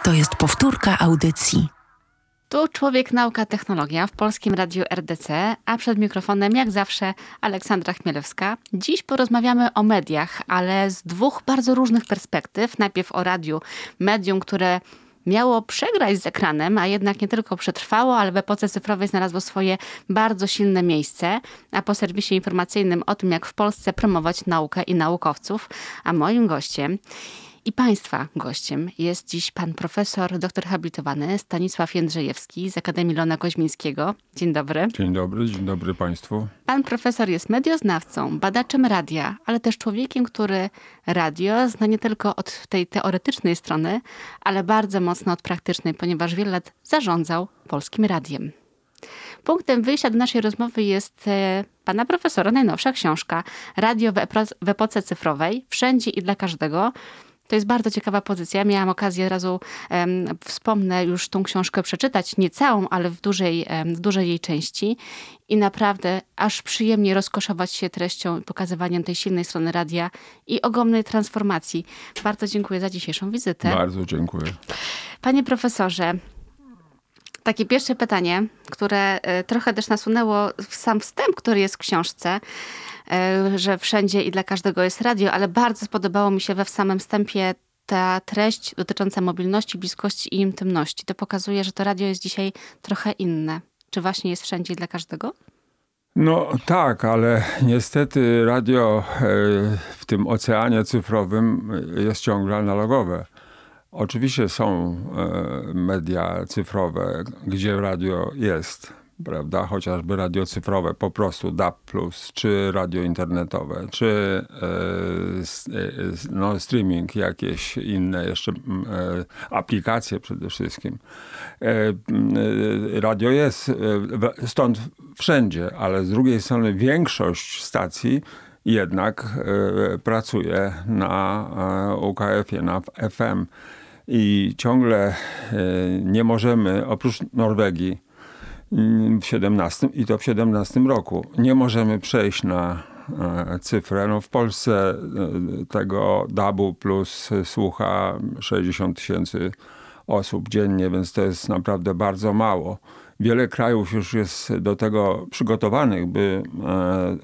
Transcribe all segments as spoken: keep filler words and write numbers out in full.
To jest powtórka audycji. Tu Człowiek, Nauka, Technologia w Polskim Radiu R D C, a przed mikrofonem jak zawsze Aleksandra Chmielewska. Dziś porozmawiamy o mediach, ale z dwóch bardzo różnych perspektyw. Najpierw o radiu, medium, które miało przegrać z ekranem, a jednak nie tylko przetrwało, ale w epoce cyfrowej znalazło swoje bardzo silne miejsce. A po serwisie informacyjnym o tym, jak w Polsce promować naukę i naukowców. A moim gościem i Państwa gościem jest dziś pan profesor, doktor habilitowany Stanisław Jędrzejewski z Akademii Leona Koźmińskiego. Dzień dobry. Dzień dobry, dzień dobry Państwu. Pan profesor jest medioznawcą, badaczem radia, ale też człowiekiem, który radio zna nie tylko od tej teoretycznej strony, ale bardzo mocno od praktycznej, ponieważ wiele lat zarządzał Polskim Radiem. Punktem wyjścia do naszej rozmowy jest e, pana profesora najnowsza książka Radio w, epro- w epoce cyfrowej, wszędzie i dla każdego. To jest bardzo ciekawa pozycja. Miałam okazję razu, um, wspomnę, już tą książkę przeczytać. Nie całą, ale w dużej, um, w dużej jej części. I naprawdę aż przyjemnie rozkoszować się treścią i pokazywaniem tej silnej strony radia i ogromnej transformacji. Bardzo dziękuję za dzisiejszą wizytę. Bardzo dziękuję. Panie profesorze, takie pierwsze pytanie, które trochę też nasunęło w sam wstęp, który jest w książce, że wszędzie i dla każdego jest radio, ale bardzo spodobało mi się we w samym wstępie ta treść dotycząca mobilności, bliskości i intymności. To pokazuje, że to radio jest dzisiaj trochę inne. Czy właśnie jest wszędzie i dla każdego? No tak, ale niestety radio w tym oceanie cyfrowym jest ciągle analogowe. Oczywiście są media cyfrowe, gdzie radio jest, prawda? Chociażby radio cyfrowe, po prostu D A B plus, czy radio internetowe, czy no, streaming, jakieś inne jeszcze aplikacje przede wszystkim. Radio jest stąd wszędzie, ale z drugiej strony większość stacji jednak pracuje na U K F-ie, na F M. I ciągle nie możemy, oprócz Norwegii w siedemnastym i to w siedemnastym roku, nie możemy przejść na cyfrę. No w Polsce tego D A B-u plus słucha sześćdziesiąt tysięcy osób dziennie, więc to jest naprawdę bardzo mało. Wiele krajów już jest do tego przygotowanych, by e, e,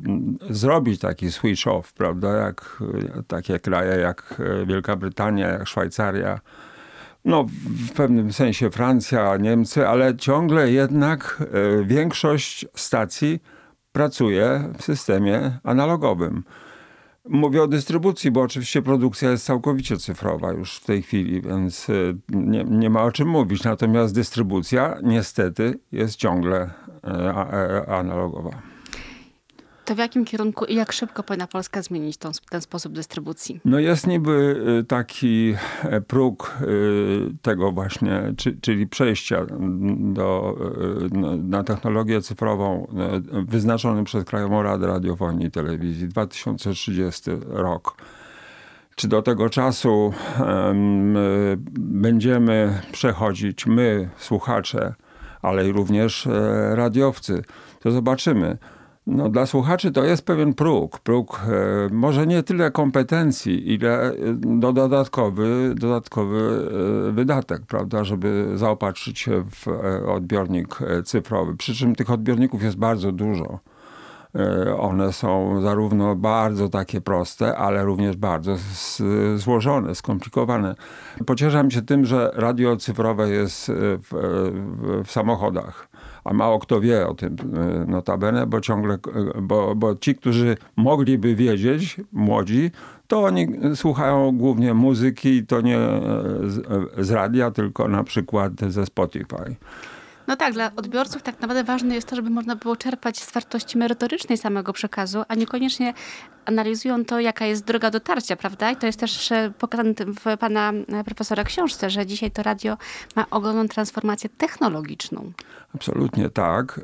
zrobić taki switch off, prawda? Jak, takie kraje jak Wielka Brytania, jak Szwajcaria, no w pewnym sensie Francja, Niemcy, ale ciągle jednak e, większość stacji pracuje w systemie analogowym. Mówię o dystrybucji, bo oczywiście produkcja jest całkowicie cyfrowa już w tej chwili, więc nie, nie ma o czym mówić. Natomiast dystrybucja niestety jest ciągle analogowa. To w jakim kierunku i jak szybko powinna Polska zmienić tą, ten sposób dystrybucji? No jest niby taki próg tego właśnie, czyli przejścia do, na technologię cyfrową wyznaczony przez Krajową Radę Radiofonii i Telewizji, dwa tysiące trzydziesty rok. Czy do tego czasu um, będziemy przechodzić my, słuchacze, ale i również radiowcy, to zobaczymy. No, dla słuchaczy to jest pewien próg. Próg e, może nie tyle kompetencji, ile do dodatkowy, dodatkowy e, wydatek, prawda, żeby zaopatrzyć się w e, odbiornik cyfrowy. Przy czym tych odbiorników jest bardzo dużo. E, one są zarówno bardzo takie proste, ale również bardzo z, złożone, skomplikowane. Pocieszam się tym, że radio cyfrowe jest w, w, w samochodach. A mało kto wie o tym notabene, bo ciągle, bo, bo ci, którzy mogliby wiedzieć, młodzi, to oni słuchają głównie muzyki, to nie z, z radia, tylko na przykład ze Spotify. No tak, dla odbiorców tak naprawdę ważne jest to, żeby można było czerpać z wartości merytorycznej samego przekazu, a niekoniecznie analizują to, jaka jest droga dotarcia, prawda? I to jest też pokazane w pana profesora książce, że dzisiaj to radio ma ogromną transformację technologiczną. Absolutnie tak.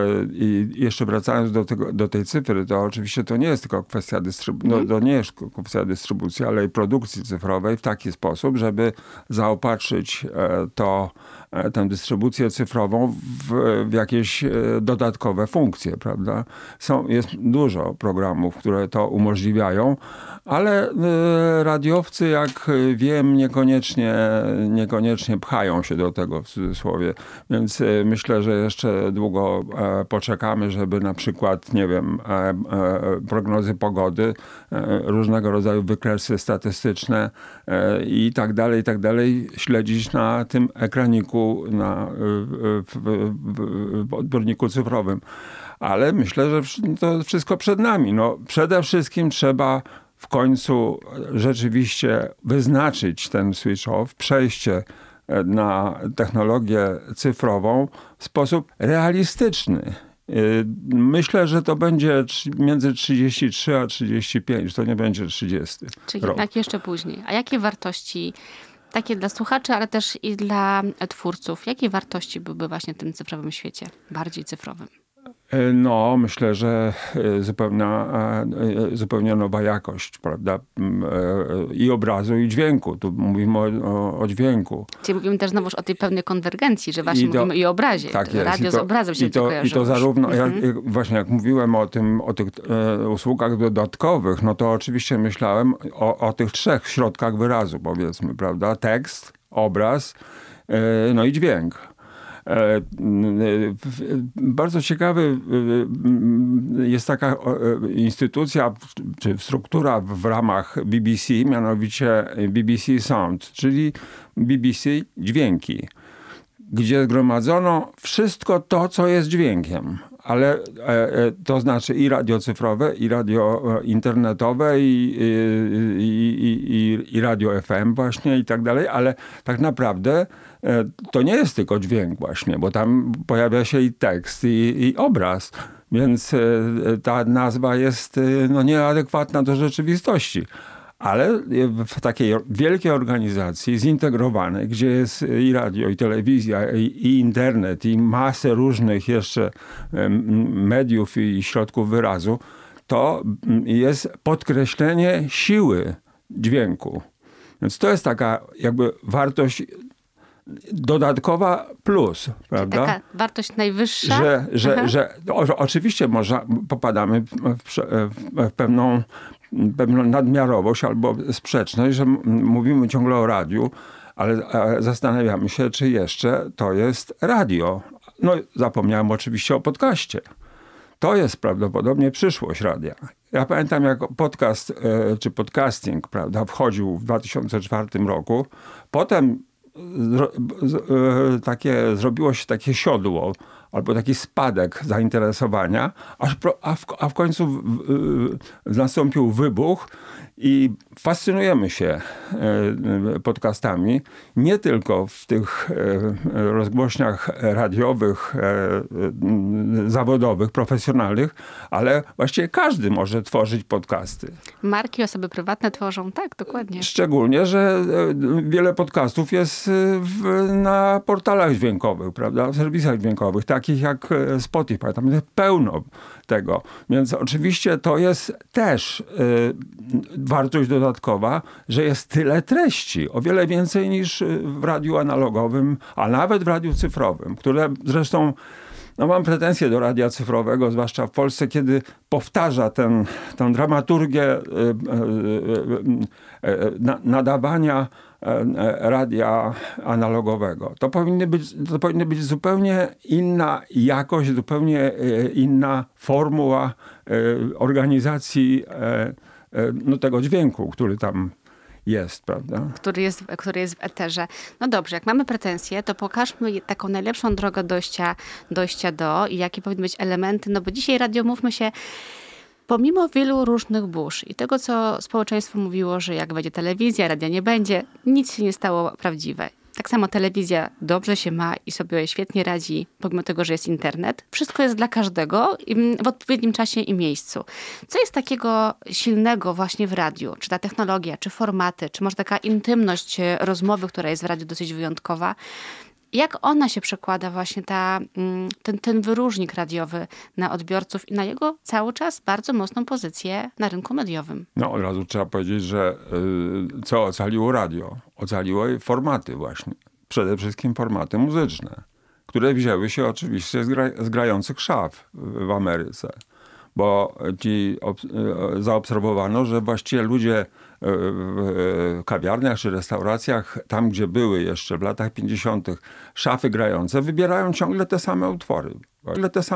I jeszcze wracając do, tego, do tej cyfry, to oczywiście to nie jest tylko kwestia dystrybucji, no, to nie jest kwestia dystrybucji, ale i produkcji cyfrowej w taki sposób, żeby zaopatrzyć to tę dystrybucję cyfrową w, w jakieś dodatkowe funkcje, prawda? Są, jest dużo programów, które to umożliwiają, ale radiowcy, jak wiem, niekoniecznie, niekoniecznie pchają się do tego, w cudzysłowie. Więc myślę, że jeszcze długo poczekamy, żeby na przykład, nie wiem, prognozy pogody, różnego rodzaju wykresy statystyczne i tak dalej, i tak dalej śledzić na tym ekraniku, na, w, w, w odbiorniku cyfrowym. Ale myślę, że to wszystko przed nami. No, przede wszystkim trzeba w końcu rzeczywiście wyznaczyć ten switch off, przejście na technologię cyfrową w sposób realistyczny. Myślę, że to będzie między trzydzieści trzy a trzydzieści pięć, to nie będzie trzydziesty Czyli rok. jednak jeszcze później. A jakie wartości, takie dla słuchaczy, ale też i dla twórców, jakie wartości byłyby właśnie w tym cyfrowym świecie, bardziej cyfrowym? No, myślę, że zupełnie, zupełnie nowa jakość, prawda? I obrazu, i dźwięku. Tu mówimy o, o, o dźwięku. Czyli mówimy też znowuż o tej pełnej konwergencji, że właśnie I to, mówimy i o obrazie. Tak jest. Radio I to, z obrazem się i to, kojarzy. I to zarówno, mhm. jak, właśnie jak mówiłem o tym, o tych e, usługach dodatkowych, no to oczywiście myślałem o, o tych trzech środkach wyrazu, powiedzmy, prawda? Tekst, obraz, e, no i dźwięk. Bardzo ciekawy jest taka instytucja czy struktura w ramach B B C, mianowicie B B C Sound, czyli B B C dźwięki, gdzie zgromadzono wszystko to, co jest dźwiękiem. Ale to znaczy i radio cyfrowe, i radio internetowe, i, i, i, i radio F M właśnie i tak dalej, ale tak naprawdę to nie jest tylko dźwięk właśnie, bo tam pojawia się i tekst, i, i obraz. Więc ta nazwa jest no, nieadekwatna do rzeczywistości. Ale w takiej wielkiej organizacji zintegrowanej, gdzie jest i radio, i telewizja, i, i internet, i masę różnych jeszcze mediów i środków wyrazu, to jest podkreślenie siły dźwięku. Więc to jest taka jakby wartość dodatkowa plus, prawda? Taka wartość najwyższa? Że, że, że o, oczywiście można, popadamy w, w, w pewną pewną nadmiarowość albo sprzeczność, że mówimy ciągle o radiu, ale zastanawiamy się, czy jeszcze to jest radio. No zapomniałem oczywiście o podcaście. To jest prawdopodobnie przyszłość radia. Ja pamiętam, jak podcast czy podcasting, prawda, wchodził w dwa tysiące czwartym roku. Potem zro, z, takie, zrobiło się takie siodło albo taki spadek zainteresowania, aż pro, a, w, a w końcu w, w, nastąpił wybuch i fascynujemy się podcastami, nie tylko w tych rozgłośniach radiowych, zawodowych, profesjonalnych, ale właściwie każdy może tworzyć podcasty. Marki, osoby prywatne tworzą, tak, dokładnie. Szczególnie, że wiele podcastów jest w, na portalach dźwiękowych, prawda, w serwisach dźwiękowych, takich jak Spotify. Tam jest pełno tego. Więc oczywiście to jest też y, wartość dodatkowa, że jest tyle treści. O wiele więcej niż w radiu analogowym, a nawet w radiu cyfrowym, które zresztą, no mam pretensje do radia cyfrowego, zwłaszcza w Polsce, kiedy powtarza ten, tę dramaturgię y, y, y, na, nadawania radia analogowego. To powinny być, to powinny być zupełnie inna jakość, zupełnie inna formuła organizacji no, tego dźwięku, który tam jest, prawda? Który jest, który jest w eterze. No dobrze, jak mamy pretensje, to pokażmy taką najlepszą drogę dojścia, dojścia do i jakie powinny być elementy, no bo dzisiaj radio, mówmy się, pomimo wielu różnych burz i tego, co społeczeństwo mówiło, że jak będzie telewizja, radia nie będzie, nic się nie stało prawdziwe. Tak samo telewizja dobrze się ma i sobie świetnie radzi, pomimo tego, że jest internet. Wszystko jest dla każdego w odpowiednim czasie i miejscu. Co jest takiego silnego właśnie w radiu? Czy ta technologia, czy formaty, czy może taka intymność rozmowy, która jest w radiu dosyć wyjątkowa? Jak ona się przekłada właśnie ta, ten, ten wyróżnik radiowy na odbiorców i na jego cały czas bardzo mocną pozycję na rynku mediowym? No od razu trzeba powiedzieć, że y, co ocaliło radio? Ocaliło formaty właśnie. przede wszystkim formaty muzyczne, które wzięły się oczywiście z, gra, z grających szaf w, w Ameryce. Bo ci ob, zaobserwowano, że właściwie ludzie w kawiarniach czy restauracjach, tam gdzie były jeszcze w latach pięćdziesiątych szafy grające, wybierają ciągle te same utwory. Ciągle te same